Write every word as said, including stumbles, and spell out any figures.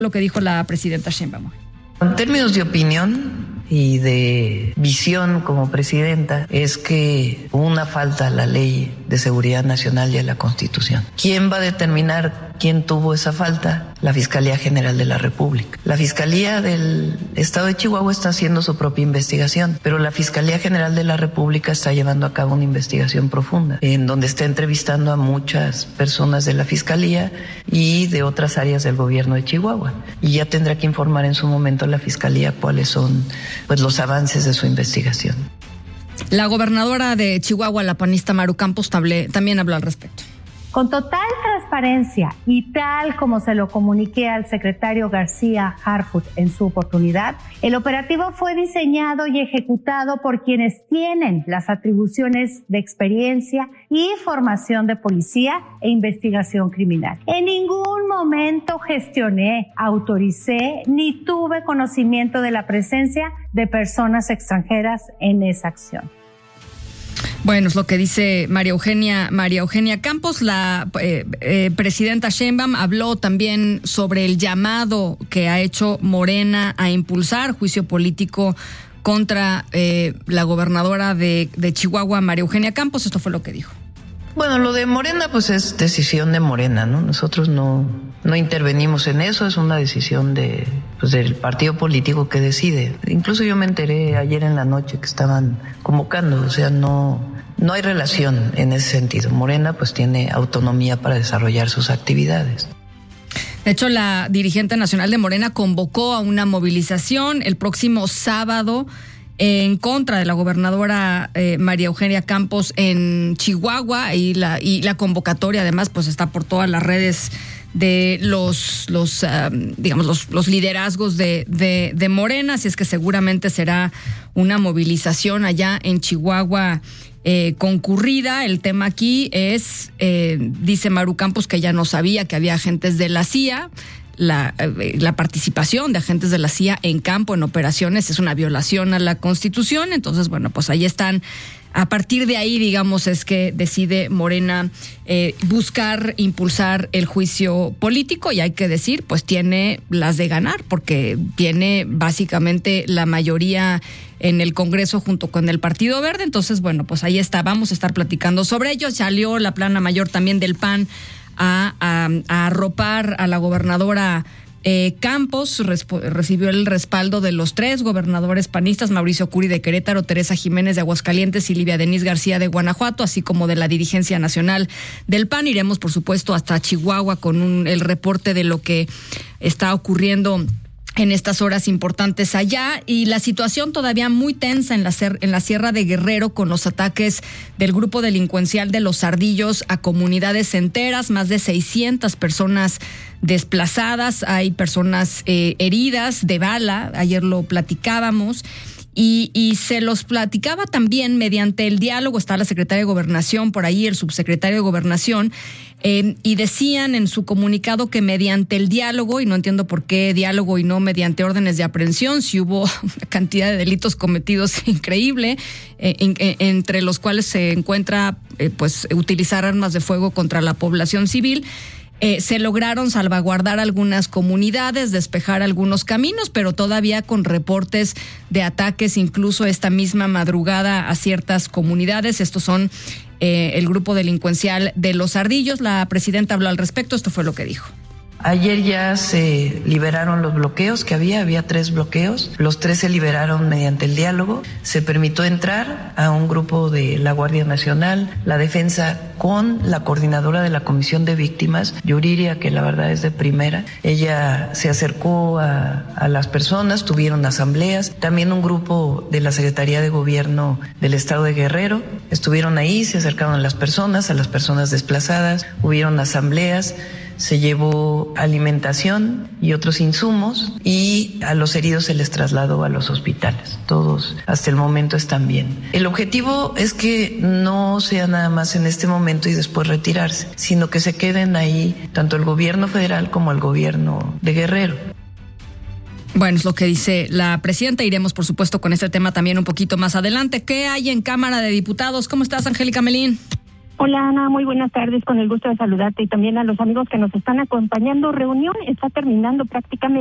Lo que dijo la presidenta Sheinbaum. En términos de opinión y de visión como presidenta, es que hubo una falta a la Ley de Seguridad Nacional y a la Constitución. ¿Quién va a determinar quién tuvo esa falta? La Fiscalía General de la República. La Fiscalía del Estado de Chihuahua está haciendo su propia investigación, pero la Fiscalía General de la República está llevando a cabo una investigación profunda, en donde está entrevistando a muchas personas de la Fiscalía y de otras áreas del gobierno de Chihuahua. Y ya tendrá que informar en su momento la Fiscalía cuáles son pues los avances de su investigación. La gobernadora de Chihuahua, la panista Maru Campos, también habló al respecto. Con total transparencia y tal como se lo comuniqué al secretario García Harfuch en su oportunidad, el operativo fue diseñado y ejecutado por quienes tienen las atribuciones de experiencia y formación de policía e investigación criminal. En ningún momento gestioné, autoricé ni tuve conocimiento de la presencia de personas extranjeras en esa acción. Bueno, es lo que dice María Eugenia, María Eugenia Campos. La eh, eh, presidenta Sheinbaum habló también sobre el llamado que ha hecho Morena a impulsar juicio político contra eh, la gobernadora de, de Chihuahua, María Eugenia Campos. Esto fue lo que dijo. Bueno, lo de Morena pues es decisión de Morena, ¿no? Nosotros no, no intervenimos en eso, es una decisión de, pues, del partido político que decide. Incluso yo me enteré ayer en la noche que estaban convocando, o sea, no, no hay relación en ese sentido. Morena pues tiene autonomía para desarrollar sus actividades. De hecho, la dirigente nacional de Morena convocó a una movilización el próximo sábado en contra de la gobernadora eh, María Eugenia Campos en Chihuahua, y la y la convocatoria además pues está por todas las redes de los los um, digamos los los liderazgos de, de de Morena, así es que seguramente será una movilización allá en Chihuahua eh, concurrida. El tema aquí es, eh, dice Maru Campos, que ella no sabía que había agentes de la C I A. La, la participación de agentes de la C I A en campo, en operaciones, es una violación a la Constitución. Entonces, bueno, pues ahí están. A partir de ahí, digamos, es que decide Morena eh, buscar impulsar el juicio político, y hay que decir, pues tiene las de ganar, porque tiene básicamente la mayoría en el Congreso junto con el Partido Verde. Entonces, bueno, pues ahí está. Vamos a estar platicando sobre ello. Salió la plana mayor también del P A N A, a, a arropar a la gobernadora eh, Campos. Respo, recibió el respaldo de los tres gobernadores panistas, Mauricio Curi de Querétaro, Teresa Jiménez de Aguascalientes y Livia Denise García de Guanajuato, así como de la dirigencia nacional del P A N. Iremos, por supuesto, hasta Chihuahua con un, el reporte de lo que está ocurriendo en estas horas importantes allá, y la situación todavía muy tensa en la, en la Sierra de Guerrero, con los ataques del grupo delincuencial de Los Ardillos a comunidades enteras, más de seiscientas personas desplazadas, hay personas eh, heridas de bala, ayer lo platicábamos. Y, y se los platicaba también mediante el diálogo. Está la secretaria de Gobernación por ahí, el subsecretario de Gobernación, eh, y decían en su comunicado que mediante el diálogo, y no entiendo por qué diálogo y no mediante órdenes de aprehensión, si hubo una cantidad de delitos cometidos increíble, eh, en, en, entre los cuales se encuentra eh, pues utilizar armas de fuego contra la población civil. Eh, se lograron salvaguardar algunas comunidades, despejar algunos caminos, pero todavía con reportes de ataques, incluso esta misma madrugada, a ciertas comunidades. Estos son eh, el grupo delincuencial de Los Ardillos. La presidenta habló al respecto, esto fue lo que dijo. Ayer ya se liberaron los bloqueos que había, había tres bloqueos, los tres se liberaron mediante el diálogo, se permitió entrar a un grupo de la Guardia Nacional, la Defensa, con la coordinadora de la Comisión de Víctimas, Yuriria, que la verdad es de primera. Ella se acercó a, a las personas, tuvieron asambleas, también un grupo de la Secretaría de Gobierno del Estado de Guerrero, estuvieron ahí, se acercaron a las personas, a las personas desplazadas, hubieron asambleas, se llevó alimentación y otros insumos, y a los heridos se les trasladó a los hospitales. Todos hasta el momento están bien. El objetivo es que no sea nada más en este momento y después retirarse, sino que se queden ahí tanto el gobierno federal como el gobierno de Guerrero. Bueno, es lo que dice la presidenta. Iremos, por supuesto, con este tema también un poquito más adelante. ¿Qué hay en Cámara de Diputados? ¿Cómo estás, Angélica Melín? Hola Ana, muy buenas tardes, con el gusto de saludarte y también a los amigos que nos están acompañando. Reunión está terminando prácticamente